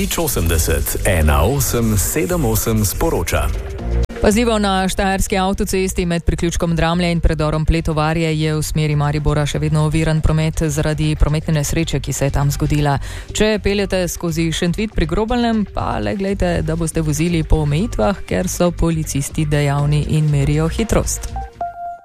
Nič 80 1878 sporoča. Pazljivo na štajerski avtocesti med priključkom Dramlje in predorom Pletovarje je v smeri Maribora še vedno oviran promet zaradi prometne nesreče, ki se je tam zgodila. Če peljete skozi Šentvid pri Grobalnem, pa le glejte, da boste vozili po omejitvah, ker so policisti dejavni in merijo hitrost.